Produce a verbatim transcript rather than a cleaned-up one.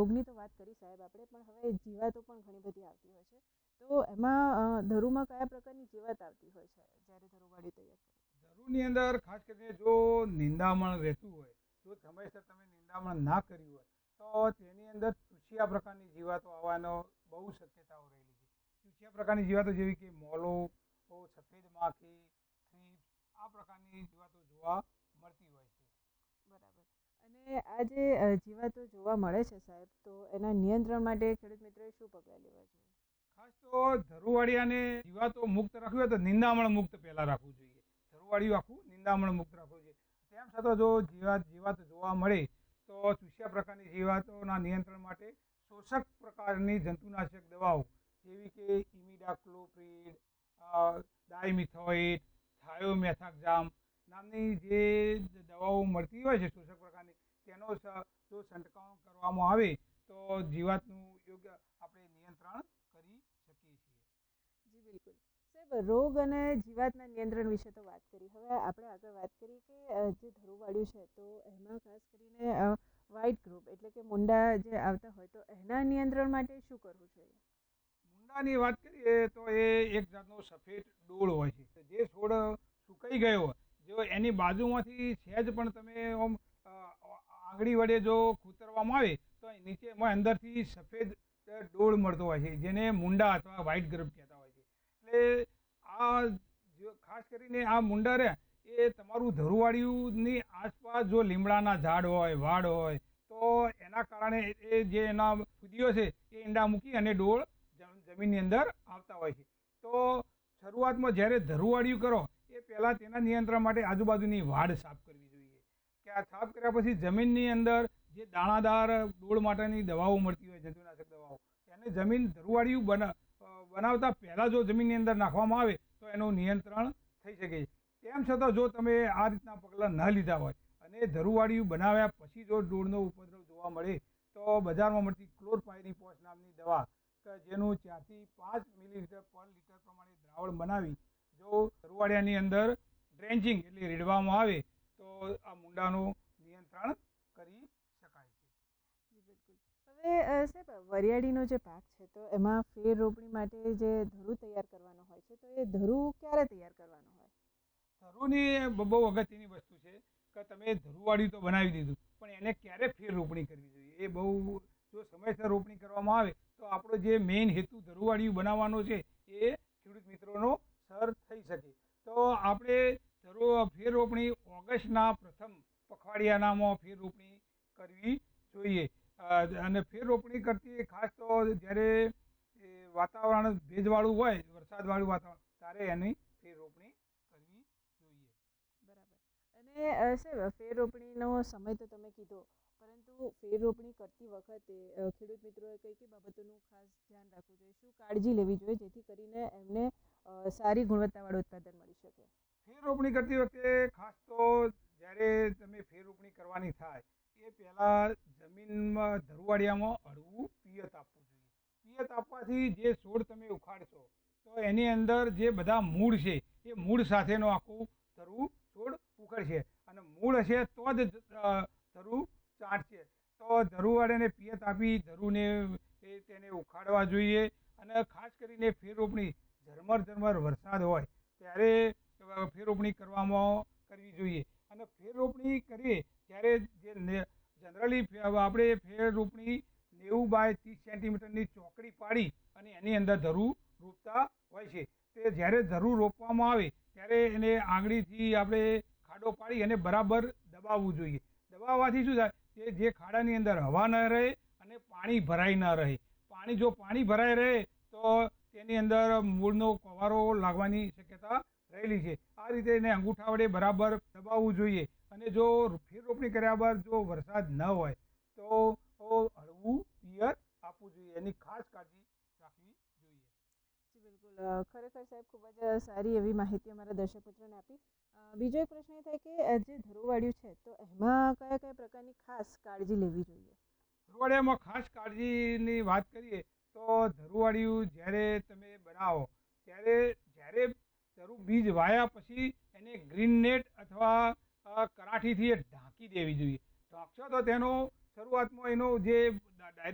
રોગની તો વાત કરી સાહેબ આપણે, પણ હવે જીવાતો પણ ઘણી બધી આવતી હોય છે. તો એમાં ધરુમાં કયા પ્રકારની જીવાત આવતી હોય છે જ્યારે ધરુવાડી તૈયાર કરે? ધરુની અંદર ખાસ કરીને જો નિંદામણ રહેતું હોય, જો સમયસર તમે નિંદામણ ના કર્યું હોય તો તેની અંદર ચૂસિયા પ્રકારની જીવાતો આવવાનો બહુ શક્યતાઓ રહેલી છે. ચૂસિયા પ્રકારની જીવાતો જેવી કે મોલો, સફેદ માખી, થ્રીપ્સ, આ પ્રકારની જીવાતો જોવા મળતી હોય છે. બરાબર. અને આ જે જીવાતો જોવા મળે છે સાહેબ, તો એના નિયંત્રણ માટે ખેડૂત મિત્રોએ શું પગલાં લેવા જોઈએ? ખાસ તો ધરુવાડિયાને જીવાતો મુક્ત રાખવી હોય તો નિંદામણ મુક્ત પહેલાં રાખવું જોઈએ. ધરુવાડિયું આખું નિંદામણ મુક્ત રાખવું જોઈએ. તેમ છતાં જો જીવાત જીવાત જોવા મળે તો ચૂસ્યા પ્રકારની જીવાતોના નિયંત્રણ માટે શોષક પ્રકારની જંતુનાશક દવાઓ જેવી કે ઇમિડાક્લોપ્રિડ, ડાયમિથોઇટ, થાયોમેથાક્ઝામ નામની જે દવાઓ મળતી હોય છે શોષક પ્રકારની, તેનો જો છંટકાવ કરવામાં આવે તો જીવાતનું યોગ્ય આપણે નિયંત્રણ કરી શકીએ છીએ. જી બિલકુલ સાહેબ, રોગ અને જીવાતના નિયંત્રણ વિશે તો વાત કરી. હવે આપણે આગળ વાત કરીએ કે જે ધરુવાળ્યું છે તો એમાં ખાસ કરીને વ્હાઇટ ગ્રુપ એટલે કે મુંડા જે આવતા હોય તો એના નિયંત્રણ માટે શું કરવું જોઈએ? મુંડાની વાત કરીએ તો એ એક જાતનો સફેદ ડોળ હોય છે. જે છોડ સુકાઈ ગયો હોય, જો એની બાજુમાંથી સહેજ પણ તમે આમ આંગળી વડે જો કૂતરવામાં આવે તો નીચે એમાં અંદરથી સફેદ ડોળ મળતો હોય છે, જેને મુંડા અથવા વ્હાઇટ ગ્રુપ કહેતા હોય છે. એટલે આ જો ખાસ કરીને આ મુંડા રહે એ તમારું ધરુવાળીની આસપાસ જો લીમડાના ઝાડ હોય, વાડ હોય તો એના કારણે એ જે એના ફૂદીઓ છે એ ઈંડા મૂકી અને ડોળ જમીનની અંદર આવતા હોય છે. તો શરૂઆતમાં જ્યારે ધરુવાળિયું કરો એ પહેલાં તેના નિયંત્રણ માટે આજુબાજુની વાડ સાફ કરવી જોઈએ. કે આ સાફ કર્યા પછી જમીનની અંદર જે દાણાદાર ડોળ માટેની દવાઓ મળતી હોય, જંતુનાશક દવાઓ, એને જમીન ધરુવાળિયું બના બનાવતા પહેલાં જો જમીનની અંદર નાખવામાં આવે તો એનું નિયંત્રણ થઈ શકે છે. તેમ છતાં જો તમે આ રીતના પગલાં ન લીધા હોય અને ધરુવાળિયું બનાવ્યા પછી જો ડોળનો ઉપદ્રવ જોવા મળે તો બજારમાં મળતી ક્લોરપાયરીફોસ નામની દવા કે જેનું ચારથી પાંચ મિલીલીટર પર લીટર પ્રમાણે દ્રાવણ બનાવી જો ધરુવાળિયાની અંદર ડ્રેન્ચિંગ એટલે રેડવામાં આવે તો આ મુંડાનું નિયંત્રણ કરી શકાય છે. જી બિલકુલ. હવે સાહેબ, વરિયાળીનો જે પાક છે તો એમાં ફેર રોપણી માટે જે ધરુ તૈયાર કરવાનો હોય છે તો એ ધરુ ક્યારે તૈયાર કરવાનો હોય? ધરુની બહુ અગત્યની વસ્તુ છે કે તમે ધરુવાળિયું તો બનાવી દીધું, પણ એને ક્યારે ફેર રોપણી કરવી જોઈએ એ બહુ, જો સમયસર રોપણી કરવામાં આવે તો આપણો જે મેઇન હેતુ ધરુવાળિયું બનાવવાનો છે એ ખેડૂત મિત્રોનો સર થઈ શકે. તો આપણે ધરુ ફેર રોપણી ઓગસ્ટના પ્રથમ પખવાડિયાનામાં ફેર રોપણી કરવી જોઈએ. અને ફેર રોપણી કરતી ખાસ તો જ્યારે વાતાવરણ ભેજવાળું હોય, વરસાદવાળું વાતાવરણ, ત્યારે એની ફેર રોપણી કરવી જોઈએ. બરાબર. અને સાહેબ, ફેર રોપણીનો સમય તો તમે કીધો, પરંતુ ફેર રોપણી કરતી વખતે ખેડૂત મિત્રોએ કઈ કઈ બાબતોનું ખાસ ધ્યાન રાખવું જોઈએ, શું કાળજી લેવી જોઈએ જેથી કરીને એમને સારી ગુણવત્તાવાળું ઉત્પાદન મળી શકે? ફેર રોપણી કરતી વખતે ખાસ તો જ્યારે તમે ફેર રોપણી કરવાની થાય એ પહેલાં જમીનમાં ધરુવાળિયામાં હળવું પિયત આપવું જોઈએ. પિયત આપવાથી જે છોડ તમે ઉખાડશો તો એની અંદર જે બધા મૂળ છે એ મૂળ સાથેનો આખું ધરુ છોડ ઉખડશે, અને મૂળ હશે તો જ ધરુ ચાટશે. તો ધરુવાળાને પિયત આપી ધરુને એ તેને ઉખાડવા જોઈએ. અને ખાસ કરીને ફેર રોપણી ઝરમર ઝરમર વરસાદ હોય ત્યારે ફેર રોપણી કરવામાં કરવી જોઈએ. અને ફેર રોપણી કરીએ ત્યારે જે જનરલી આપણે ફેર રોપણી નેવું બાય ત્રીસ સેન્ટીમીટરની ચોકડી પાડી અને એની અંદર ધરુ રોપતા હોય છે. તે જ્યારે ધરુ રોપવામાં આવે ત્યારે એને આંગળીથી આપણે ખાડો પાડી અને બરાબર દબાવવું જોઈએ. દબાવવાથી શું થાય કે જે ખાડાની અંદર હવા ન રહે અને પાણી ભરાઈ ન રહે. પાણી જો પાણી ભરાઈ રહે તો તેની અંદર મૂળનો કવારો લાગવાની શક્યતા રહેલી છે. આ રીતે એને અંગૂઠા વડે બરાબર દબાવવું જોઈએ. અને જો ફેર રોપણી કર્યા બાદ જો વરસાદ ન હોય તો હળવું પિયત આપવું જોઈએ. એની ખાસ કાળજી રાખવી જોઈએ. જી બિલકુલ. ખરેખર સાહેબ, ખૂબ જ સારી એવી માહિતી અમારા દર્શક મિત્રોને આપી. બીજો એક પ્રશ્ન એ થાય કે જે ધરુવાળિયું છે તો એમાં કયા કયા પ્રકારની ખાસ કાળજી લેવી જોઈએ? ધરુવાળિયામાં ખાસ કાળજીની વાત કરીએ તો ધરુવાળિયું જ્યારે તમે બનાવો ત્યારે જ્યારે ધરુ બીજ વાયા પછી એને ગ્રીન નેટ અથવા કરાઠીથી ઢાંકી દેવી જોઈએ. ઢાંકશો તો તેનો શરૂઆતમાં એનો જે